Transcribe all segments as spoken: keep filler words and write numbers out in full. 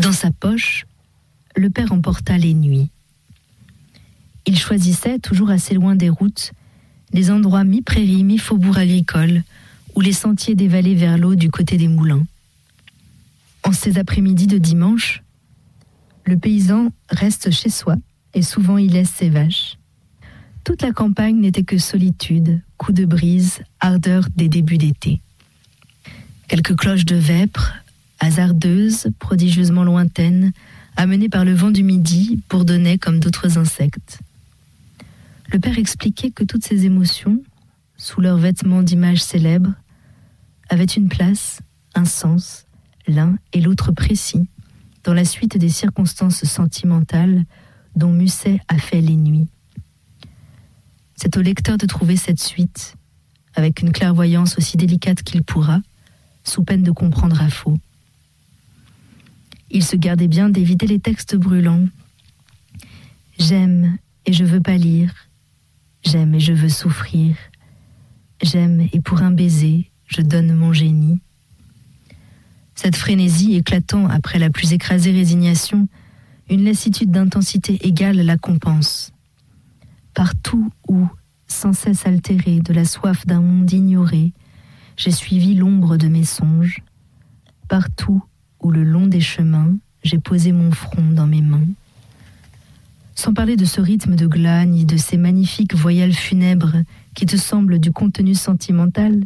Dans sa poche, le père emporta les nuits. Il choisissait, toujours assez loin des routes, les endroits mi-prairies, mi-faubourg agricole, ou les sentiers dévalés vers l'eau du côté des moulins. En ces après-midi de dimanche, le paysan reste chez soi et souvent y laisse ses vaches. Toute la campagne n'était que solitude, coups de brise, ardeur des débuts d'été. Quelques cloches de vêpres, hasardeuses, prodigieusement lointaines, amenées par le vent du midi, bourdonnaient comme d'autres insectes. Le père expliquait que toutes ces émotions, sous leurs vêtements d'images célèbres, avaient une place, un sens, l'un et l'autre précis, dans la suite des circonstances sentimentales dont Musset a fait les nuits. C'est au lecteur de trouver cette suite, avec une clairvoyance aussi délicate qu'il pourra, sous peine de comprendre à faux. Il se gardait bien d'éviter les textes brûlants. J'aime et je veux pâlir, j'aime et je veux souffrir, j'aime et pour un baiser, je donne mon génie. Cette frénésie éclatant après la plus écrasée résignation, une lassitude d'intensité égale la compense. Partout où, sans cesse altéré de la soif d'un monde ignoré, j'ai suivi l'ombre de mes songes. Partout où le long des chemins, j'ai posé mon front dans mes mains. Sans parler de ce rythme de glas, ni de ces magnifiques voyelles funèbres qui te semblent du contenu sentimental,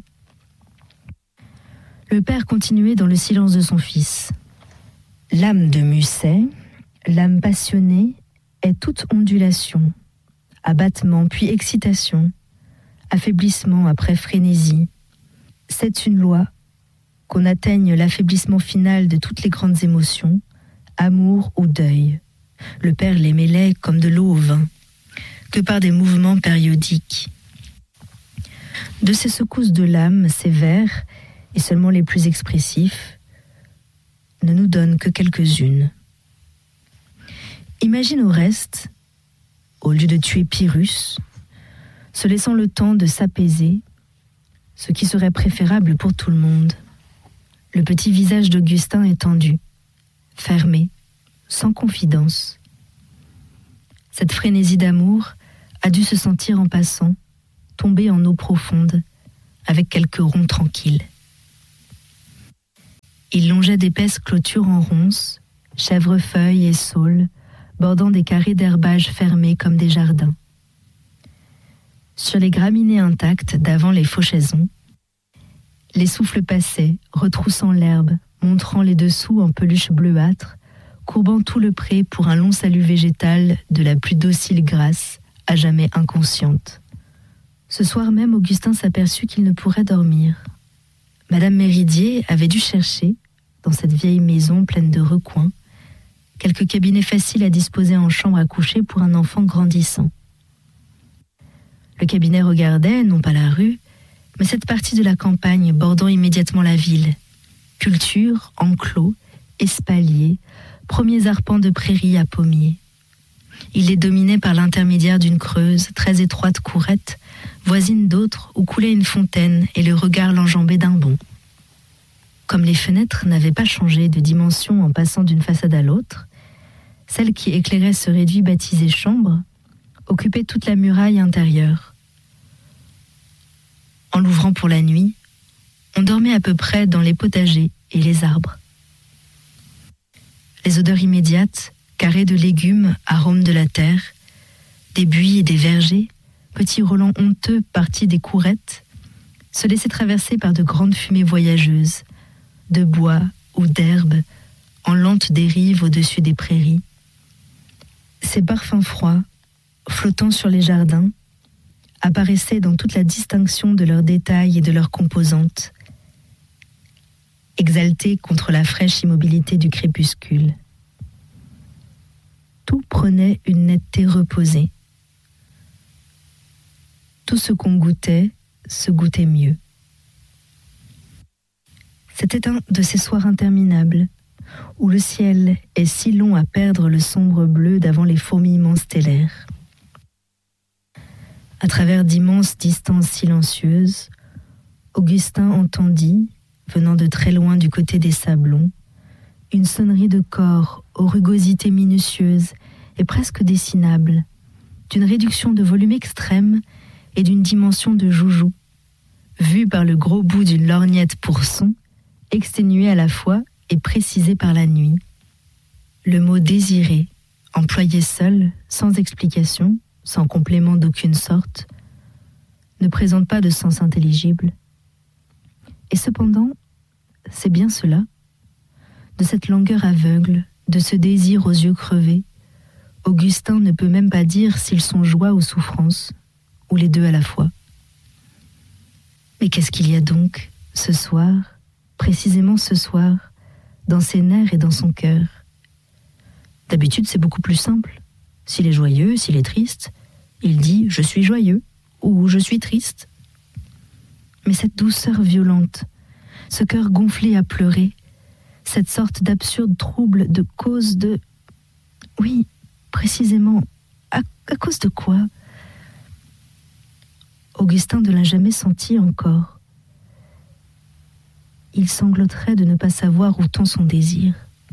le père continuait dans le silence de son fils. L'âme de Musset, l'âme passionnée, est toute ondulation, abattement puis excitation, affaiblissement après frénésie. C'est une loi, qu'on atteigne l'affaiblissement final de toutes les grandes émotions, amour ou deuil. Le père les mêlait comme de l'eau au vin, que par des mouvements périodiques. De ces secousses de l'âme, ces vers, et seulement les plus expressifs, ne nous donnent que quelques-unes. Imagine au reste, au lieu de tuer Pyrrhus, se laissant le temps de s'apaiser, ce qui serait préférable pour tout le monde. Le petit visage d'Augustin est tendu, fermé, sans confidence. Cette frénésie d'amour a dû se sentir en passant, tomber en eau profonde, avec quelques ronds tranquilles. Il longeait d'épaisses clôtures en ronces, chèvrefeuilles et saules, bordant des carrés d'herbage fermés comme des jardins. Sur les graminées intactes d'avant les fauchaisons, les souffles passaient, retroussant l'herbe, montrant les dessous en peluche bleuâtre, courbant tout le pré pour un long salut végétal de la plus docile grâce, à jamais inconsciente. Ce soir même, Augustin s'aperçut qu'il ne pourrait dormir. Madame Méridier avait dû chercher, dans cette vieille maison pleine de recoins, quelques cabinets faciles à disposer en chambre à coucher pour un enfant grandissant. Le cabinet regardait, non pas la rue, mais cette partie de la campagne bordant immédiatement la ville. Culture, enclos, espaliers, premiers arpents de prairies à pommiers. Il les dominait par l'intermédiaire d'une creuse, très étroite courette, voisine d'autres où coulait une fontaine et le regard l'enjambait d'un bond. Comme les fenêtres n'avaient pas changé de dimension en passant d'une façade à l'autre, celle qui éclairait ce réduit baptisé chambre occupait toute la muraille intérieure. En l'ouvrant pour la nuit, on dormait à peu près dans les potagers et les arbres. Les odeurs immédiates, carrés de légumes, arômes de la terre, des buis et des vergers, petits relents honteux partis des courettes, se laissaient traverser par de grandes fumées voyageuses, de bois ou d'herbes, en lente dérive au-dessus des prairies. Ces parfums froids, flottant sur les jardins, apparaissaient dans toute la distinction de leurs détails et de leurs composantes, exaltés contre la fraîche immobilité du crépuscule. Tout prenait une netteté reposée. Tout ce qu'on goûtait se goûtait mieux. C'était un de ces soirs interminables, où le ciel est si long à perdre le sombre bleu d'avant les fourmillements stellaires. À travers d'immenses distances silencieuses, Augustin entendit, venant de très loin du côté des Sablons, une sonnerie de corps aux rugosités minutieuses et presque dessinables, d'une réduction de volume extrême et d'une dimension de joujou, vue par le gros bout d'une lorgnette pour son, exténuée à la fois et précisée par la nuit. Le mot « désiré », employé seul, sans explication, sans complément d'aucune sorte, ne présente pas de sens intelligible. Et cependant, c'est bien cela, de cette langueur aveugle, de ce désir aux yeux crevés, Augustin ne peut même pas dire s'ils sont joie ou souffrance, ou les deux à la fois. Mais qu'est-ce qu'il y a donc, ce soir, précisément ce soir, dans ses nerfs et dans son cœur? D'habitude, c'est beaucoup plus simple. S'il est joyeux, s'il est triste, il dit « je suis joyeux » ou « je suis triste ». Mais cette douceur violente, ce cœur gonflé à pleurer, cette sorte d'absurde trouble de cause de... Oui, précisément, à, à cause de quoi? Augustin ne l'a jamais senti encore. Il sangloterait de ne pas savoir où tend son désir.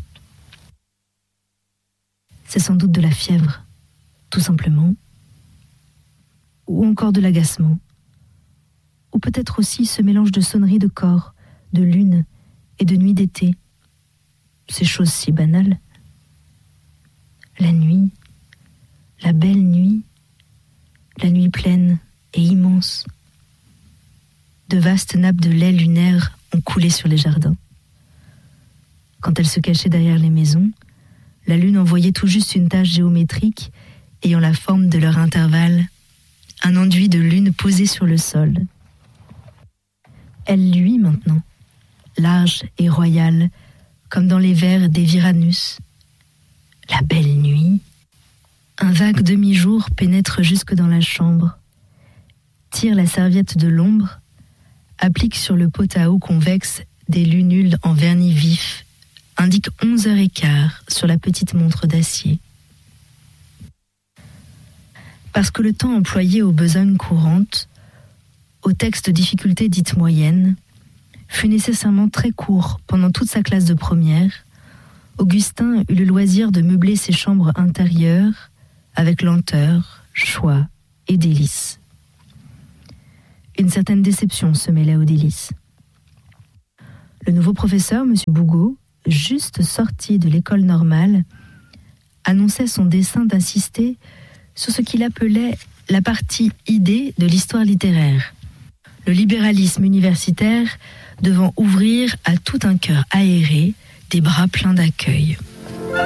C'est sans doute de la fièvre, tout simplement, ou encore de l'agacement, ou peut-être aussi ce mélange de sonneries de corps, de lune et de nuit d'été. Ces choses si banales. La nuit, la belle nuit, la nuit pleine et immense. De vastes nappes de lait lunaire ont coulé sur les jardins. Quand elle se cachait derrière les maisons, la lune envoyait tout juste une tache géométrique ayant la forme de leur intervalle, un enduit de lune posé sur le sol. Elle luit maintenant, large et royale, comme dans les vers des Viranus. La belle nuit. Un vague demi-jour pénètre jusque dans la chambre, tire la serviette de l'ombre, applique sur le pot à eau convexe des lunules en vernis vif, indique onze heures et quart sur la petite montre d'acier. Parce que le temps employé aux besognes courantes, aux textes de difficulté dites moyennes, fut nécessairement très court pendant toute sa classe de première, Augustin eut le loisir de meubler ses chambres intérieures avec lenteur, choix et délice. Une certaine déception se mêlait aux délices. Le nouveau professeur, M. Bougot, juste sorti de l'école normale, annonçait son dessein d'insister sur ce qu'il appelait la partie idée de l'histoire littéraire, le libéralisme universitaire devant ouvrir à tout un cœur aéré des bras pleins d'accueil.